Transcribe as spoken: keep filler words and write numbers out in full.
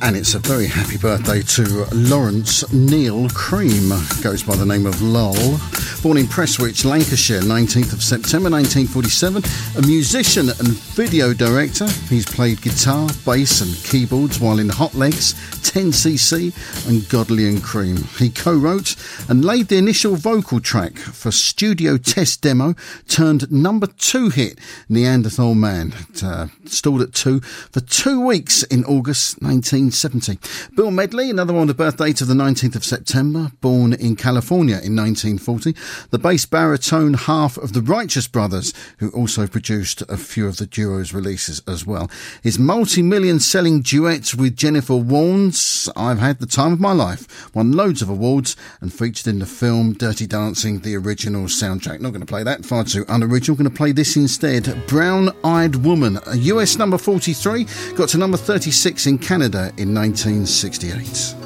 And it's a very happy birthday to Lawrence Neil Cream, goes by the name of Lol. Born in Prestwich, Lancashire, nineteenth of September nineteen forty-seven, a musician and video director. He's played guitar, bass and keyboards while in Hot Legs, ten C C and Godley and Cream. He co-wrote and laid the initial vocal track for Studio Test Demo, turned number two hit Neanderthal Man. It uh, stalled at two for two weeks in August nineteen seventy. Bill Medley, another one on the birthday to the nineteenth of September, born in California in nineteen forty. The bass baritone half of the Righteous Brothers, who also produced a few of the duo's releases as well. His multi-million selling duet with Jennifer Warnes, I've Had the Time of My Life, won loads of awards and featured in the film Dirty Dancing, the original soundtrack. Not going to play that, far too unoriginal. Going to play this instead. Brown Eyed Woman, a U S number forty-three, got to number thirty-six in Canada in nineteen sixty-eight.